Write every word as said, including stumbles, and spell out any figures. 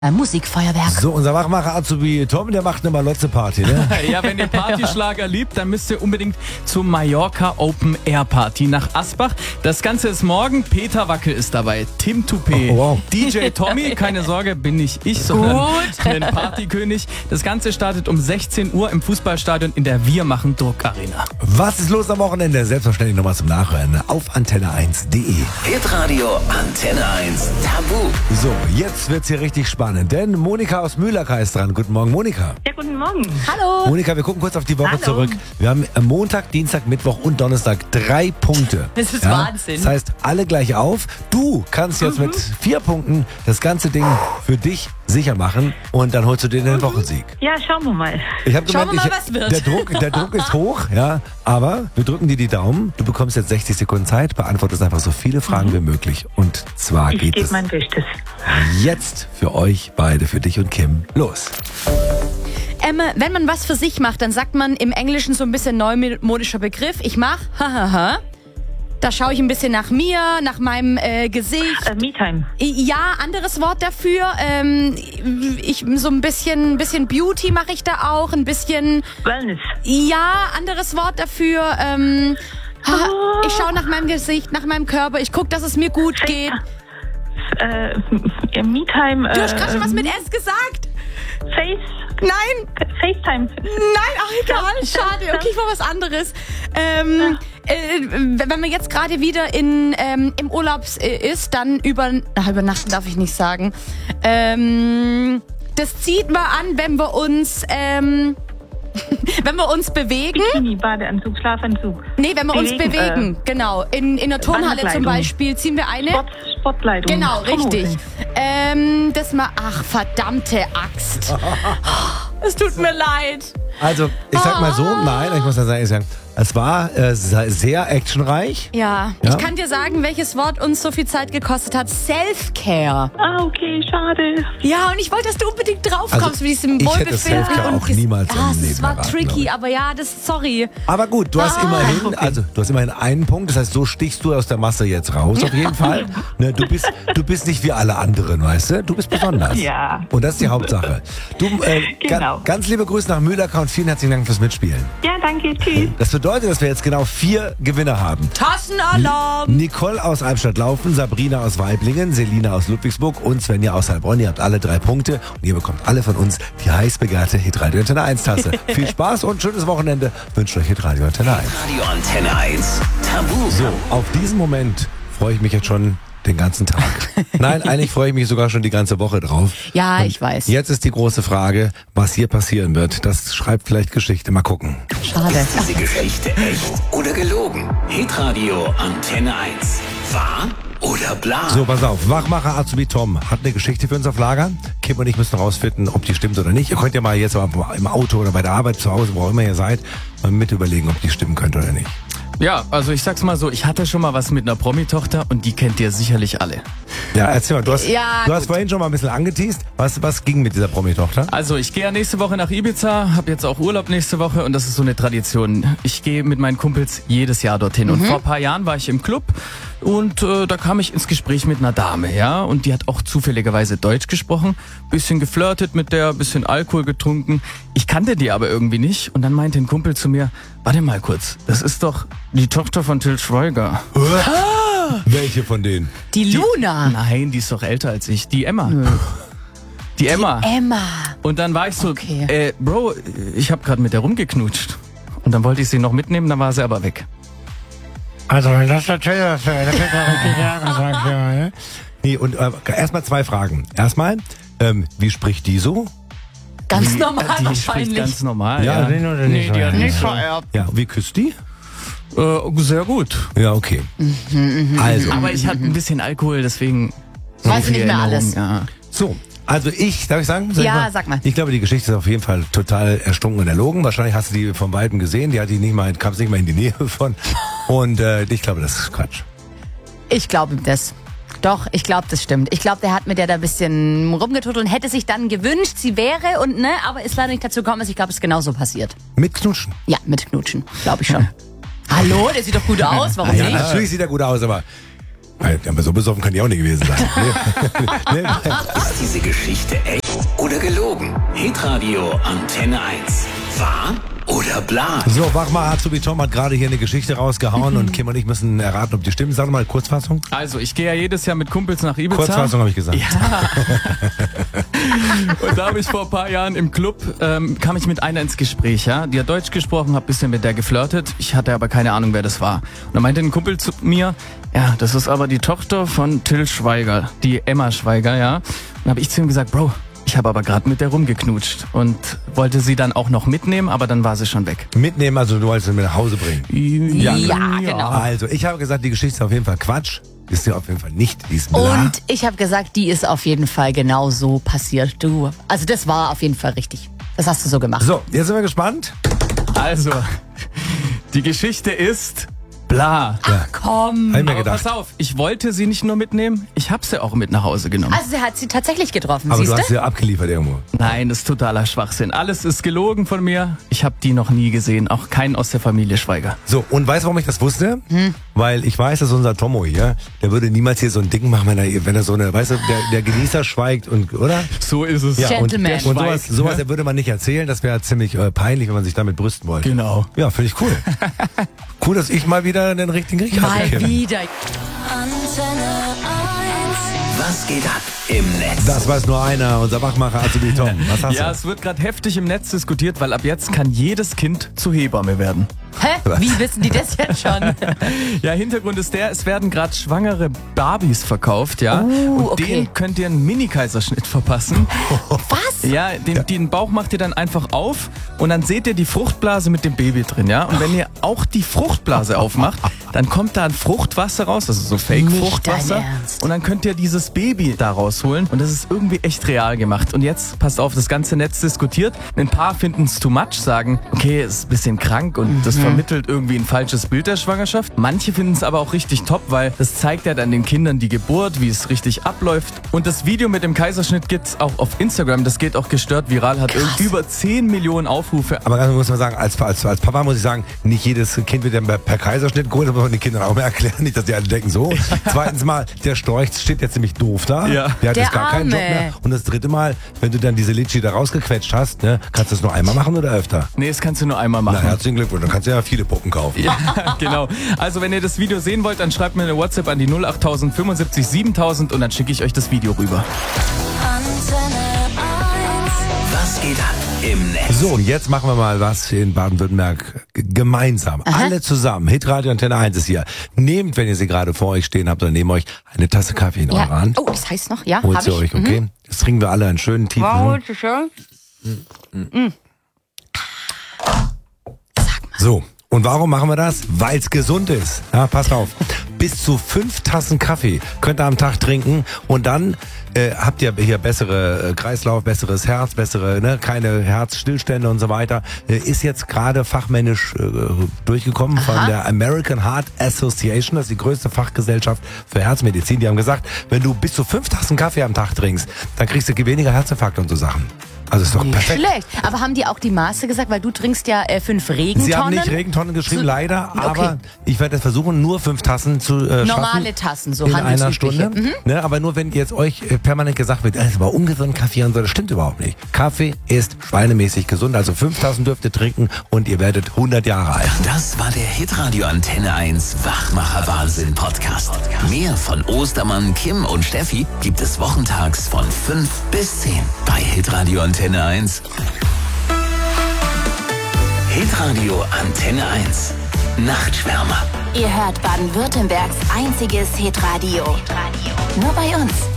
Ein Musikfeuerwerk. So, unser Wachmacher Azubi Tom, der macht eine Malotze-Party, ne? Ja, wenn ihr Partyschlager liebt, dann müsst ihr unbedingt zur Mallorca Open Air Party nach Asbach. Das Ganze ist morgen. Peter Wackel ist dabei, Tim Toupé, Oh, wow. D J Tommy, keine Sorge, bin nicht ich, sondern ein Partykönig. Das Ganze startet um sechzehn Uhr im Fußballstadion in der Wir machen Druck Arena. Was ist los am Wochenende? Selbstverständlich nochmal zum Nachhören auf antenne eins punkt de. Hitradio Antenne eins Tabu. So, jetzt wird's hier richtig spannend, denn Monika aus Mühlacker ist dran. Guten Morgen, Monika. Ja, guten Morgen. Hallo. Monika, wir gucken kurz auf die Woche Hallo. zurück. Wir haben Montag, Dienstag, Mittwoch und Donnerstag drei Punkte. Das ist Wahnsinn. Das heißt, alle gleich auf. Du kannst jetzt Mhm. mit vier Punkten das ganze Ding für dich sicher machen und dann holst du dir den Wochensieg. Ja, schauen wir mal. Ich habe Schauen gemeint, wir mal, ich, was wird. Der Druck, der Druck ist hoch, ja, aber wir drücken dir die Daumen. Du bekommst jetzt sechzig Sekunden Zeit, beantwortest einfach so viele Fragen wie möglich. Und zwar Ich geht gebe es mein Bestes. jetzt für euch beide, für dich und Kim, los. Ähm, wenn man was für sich macht, dann sagt man im Englischen so ein bisschen neumodischer Begriff. Ich mach, hahaha. Da schaue ich ein bisschen nach mir, nach meinem äh, Gesicht. Äh, Me-Time. Ja, anderes Wort dafür. Ähm, ich so ein bisschen, bisschen Beauty mache ich da auch, ein bisschen. Wellness. Ja, anderes Wort dafür. Ähm, ha- ich schaue nach meinem Gesicht, nach meinem Körper. Ich gucke, dass es mir gut geht. Äh, äh, Me-Time. Du hast gerade äh, schon was mit S gesagt. Face. Nein, FaceTime. nein, ach egal, schade. Okay, ich war was anderes. Ähm, äh, wenn man jetzt gerade wieder in, ähm, im Urlaub äh, ist, dann über, ach, übernachten darf ich nicht sagen. Ähm, das zieht man an, wenn wir uns, ähm, wenn wir uns bewegen. Bikini, Badeanzug, Schlafanzug. Nee, wenn wir uns Bewegen, bewegen, genau. In, in der Turnhalle zum Wanderkleidung. Beispiel ziehen wir eine. Sport, Sportkleidung. Genau, richtig. Turnhosen. Ähm, das mal, ach, verdammte Axt. Es tut mir leid. Also, ich sag mal so, nein, ich muss das ehrlich sagen, es war äh, sehr actionreich. Ja, Ja? ich kann dir sagen, welches Wort uns so viel Zeit gekostet hat. Self-Care. Ah, okay, schade. Ja, und ich wollte, dass du unbedingt drauf kommst Also, mit diesem ich hätte Wohlbefinden. Self-Care und auch ges- niemals im ja, Leben es war erraten, tricky, glaub ich. aber ja, das, sorry. Aber gut, du hast Ah, immerhin, okay. also du hast immerhin einen Punkt, das heißt, so stichst du aus der Masse jetzt raus, auf jeden Fall. Ne, du bist, du bist nicht wie alle anderen, weißt du? Du bist besonders. Ja. Und das ist die Hauptsache. Du, äh, Genau. ga, ganz liebe Grüße nach Mühlacker und vielen herzlichen Dank fürs Mitspielen. Ja, danke. Tschüss. Das bedeutet, dass wir jetzt genau vier Gewinner haben. Tassenalarm. Nicole aus Albstadt-Laufen, Sabrina aus Weiblingen, Selina aus Ludwigsburg und Svenja aus Heilbronn. Ihr habt alle drei Punkte und ihr bekommt alle von uns die heiß begehrte Hitradio Antenne eins Tasse. Viel Spaß und schönes Wochenende wünscht euch Hitradio Antenne eins. Radio Antenne eins Tabu. So, auf diesen Moment freue ich mich jetzt schon den ganzen Tag. Nein, eigentlich freue ich mich sogar schon die ganze Woche drauf. Ja, Und ich weiß. Jetzt ist die große Frage, was hier passieren wird. Das schreibt vielleicht Geschichte. Mal gucken. Schade. Ist diese Geschichte echt oder gelogen? Hitradio Antenne eins. Wahr oder bla? So, pass auf. Wachmacher Azubi Tom hat eine Geschichte für uns auf Lager. Kim und ich müssen rausfinden, ob die stimmt oder nicht. Ihr könnt ja mal jetzt im Auto oder bei der Arbeit zu Hause, wo auch immer ihr seid, mal mit überlegen, ob die stimmen könnte oder nicht. Ja, also ich sag's mal so, ich hatte schon mal was mit einer Promi-Tochter und die kennt ihr sicherlich alle. Ja, erzähl mal. Du hast, Ja, du hast gut. vorhin schon mal ein bisschen angeteased. Was, was ging mit dieser Promi-Tochter? Also ich gehe ja nächste Woche nach Ibiza, habe jetzt auch Urlaub nächste Woche und das ist so eine Tradition. Ich gehe mit meinen Kumpels jedes Jahr dorthin und vor ein paar Jahren war ich im Club und äh, da kam ich ins Gespräch mit einer Dame, ja, und die hat auch zufälligerweise Deutsch gesprochen, bisschen geflirtet mit der, bisschen Alkohol getrunken. Ich kannte die aber irgendwie nicht und dann meinte ein Kumpel zu mir, warte mal kurz, das ist doch die Tochter von Til Schweiger. Welche von denen? Die Luna. Nein, die ist doch älter als ich, die Emma. Die Emma. Emma. Und dann war ich so, Okay. äh, Bro, ich habe gerade mit der rumgeknutscht. Und dann wollte ich sie noch mitnehmen, dann war sie aber weg. Also, wenn das natürlich ist, das kriegt man richtig Ärger, sag ich mal, ne? Nee, und äh, erstmal zwei Fragen. Erstmal, ähm, wie spricht die so? Ganz Die- normal die spricht wahrscheinlich. ganz normal. Ja, Ja, den oder nee, nicht? die hat Ja. nicht vererbt. Ja, wie küsst die? Äh, sehr gut. Ja, okay. Also, Aber ich hatte ein bisschen Alkohol, deswegen... Weiß so nicht viel mehr Erinnerung, alles. Ja. so. Also ich, darf ich sagen? Soll ich Ja, sag mal. Ich glaube, die Geschichte ist auf jeden Fall total erstunken und erlogen. Wahrscheinlich hast du die von Weitem gesehen. Die hat die nicht mal, kam nicht mal in die Nähe von. Und äh, ich glaube, das ist Quatsch. Ich glaube das. Doch, ich glaube, das stimmt. Ich glaube, der hat mit der da ein bisschen rumgetuttelt und hätte sich dann gewünscht, sie wäre und ne, aber ist leider nicht dazu gekommen. Ich glaube, es ist genauso passiert. Mit Knutschen. Ja, mit Knutschen, glaube ich schon. Hallo, der sieht doch gut aus, warum Ja, nicht? natürlich sieht er gut aus, aber Ja, aber so besoffen kann die auch nicht gewesen sein. Nee. Nee. Ist diese Geschichte echt oder gelogen? Hitradio Antenne eins. Wahr oder bla? So, Wachmacher Azubi Tom hat gerade hier eine Geschichte rausgehauen und Kim und ich müssen erraten, ob die stimmt. Sag mal Kurzfassung. Also, ich gehe ja jedes Jahr mit Kumpels nach Ibiza. Kurzfassung habe ich gesagt. Ja. Und da habe ich vor ein paar Jahren im Club, ähm, kam ich mit einer ins Gespräch, ja. Die hat Deutsch gesprochen, habe ein bisschen mit der geflirtet. Ich hatte aber keine Ahnung, wer das war. Und dann meinte ein Kumpel zu mir, ja, das ist aber die Tochter von Till Schweiger, die Emma Schweiger, ja. Und dann habe ich zu ihm gesagt, Bro, ich habe aber gerade mit der rumgeknutscht und wollte sie dann auch noch mitnehmen, aber dann war sie schon weg. Mitnehmen, also du wolltest sie mit nach Hause bringen. Ja, ja, genau. Also, ich habe gesagt, die Geschichte ist auf jeden Fall Quatsch. Ist ja auf jeden Fall nicht. Die ist bla. Und ich habe gesagt, die ist auf jeden Fall genau so passiert. Du, also das war auf jeden Fall richtig. Das hast du so gemacht. So, jetzt sind wir gespannt. Also, die Geschichte ist bla. Ach komm. Hab ich mir Aber gedacht. pass auf, ich wollte sie nicht nur mitnehmen, ich habe sie auch mit nach Hause genommen. Also sie hat sie tatsächlich getroffen, Aber siehst du hast du? sie abgeliefert irgendwo. Nein, das ist totaler Schwachsinn. Alles ist gelogen von mir. Ich habe die noch nie gesehen, auch keinen aus der Familie Schweiger. So, und weißt du, warum ich das wusste? Hm. Weil ich weiß, dass unser Tomo hier, der würde niemals hier so ein Ding machen, wenn er, wenn er so eine, weißt du, der, der Genießer schweigt und, oder? So ist es. Ja, und, Gentleman. und sowas, Schweigt, sowas ne? würde man nicht erzählen, das wäre ziemlich äh, peinlich, wenn man sich damit brüsten wollte. Genau. Ja, finde ich cool. Cool, dass ich mal wieder den richtigen Riech Mal hatte. Kim. wieder. Was geht ab im Netz? Das weiß nur einer, unser Wachmacher Azubi Tom. Was hast Ja, du? es wird gerade heftig im Netz diskutiert, weil ab jetzt kann jedes Kind zur Hebamme werden. Hä? Wie wissen die das jetzt schon? Ja, Hintergrund ist der, es werden gerade schwangere Barbies verkauft, ja. Oh, und okay. denen könnt ihr einen Mini-Kaiserschnitt verpassen. Was? Ja, den, den Bauch macht ihr dann einfach auf und dann seht ihr die Fruchtblase mit dem Baby drin, ja. Und wenn ihr auch die Fruchtblase aufmacht, dann kommt da ein Fruchtwasser raus, also so Fake-Fruchtwasser. Nicht dein Ernst. Und dann könnt ihr dieses Baby da rausholen und das ist irgendwie echt real gemacht. Und jetzt, passt auf, das ganze Netz diskutiert. Ein paar finden es too much, sagen, okay, es ist ein bisschen krank und das vermittelt irgendwie ein falsches Bild der Schwangerschaft. Manche finden es aber auch richtig top, weil das zeigt ja dann den Kindern die Geburt, wie es richtig abläuft. Und das Video mit dem Kaiserschnitt gibt's auch auf Instagram, das geht auch gestört viral, hat irgendwie über zehn Millionen Aufrufe. Aber ganz muss man sagen, als, als, als Papa muss ich sagen, nicht jedes Kind wird dann per, per Kaiserschnitt geholt, aber man den Kindern auch mehr erklären, nicht, dass die alle denken so. Zweitens mal, der Storch steht jetzt ziemlich doof da. Ja. Der hat Der jetzt gar keinen Job Arme. mehr. Und das dritte Mal, wenn du dann diese Litschi da rausgequetscht hast, ne, kannst du das nur einmal machen oder öfter? Nee, das kannst du nur einmal Na, machen. herzlichen Glückwunsch, dann kannst du ja viele Puppen kaufen. Ja, genau. Also wenn ihr das Video sehen wollt, dann schreibt mir eine WhatsApp an die null acht null null fünfundsiebzig siebentausend und dann schicke ich euch das Video rüber. Was geht ab im Netz? So, und jetzt machen wir mal was in Baden-Württemberg g- gemeinsam. Alle zusammen. Hitradio Antenne eins ist hier. Nehmt, wenn ihr sie gerade vor euch stehen habt, oder nehmt euch eine Tasse Kaffee in Ja. eure Hand. Oh, das heißt noch, ja, Holt hab sie ich. euch, okay? Jetzt trinken wir alle einen schönen tiefen. Wow, das ist schön. So, und warum machen wir das? Weil es gesund ist. Ja, passt auf. Bis zu fünf Tassen Kaffee könnt ihr am Tag trinken und dann äh, habt ihr hier bessere äh, Kreislauf, besseres Herz, bessere, ne, keine Herzstillstände und so weiter. Äh, ist jetzt gerade fachmännisch äh, durchgekommen Aha. von der American Heart Association. Das ist die größte Fachgesellschaft für Herzmedizin. Die haben gesagt, wenn du bis zu fünf Tassen Kaffee am Tag trinkst, dann kriegst du weniger Herzinfarkte und so Sachen. Also ist doch Nicht perfekt. schlecht. Aber haben die auch die Maße gesagt? Weil du trinkst ja äh, fünf Regentonnen. Sie haben nicht Regentonnen geschrieben, So- leider, Okay. aber ich werde jetzt versuchen, nur fünf Tassen zu äh, Normale schaffen. Tassen, so in einer handelsübliche. Stunde. Mhm. Ne, aber nur wenn jetzt euch äh, permanent gesagt wird, es war ungesund Kaffee und so, das stimmt überhaupt nicht. Kaffee ist schweinemäßig gesund, also fünf Tassen dürft ihr trinken und ihr werdet hundert Jahre alt. Das war der Hitradio Antenne eins Wachmacher Wahnsinn Podcast. Mehr von Ostermann, Kim und Steffi gibt es wochentags von fünf bis zehn bei Hitradio Antenne eins. Hitradio Antenne eins. Nachtschwärmer. Ihr hört Baden-Württembergs einziges Hitradio. Nur bei uns.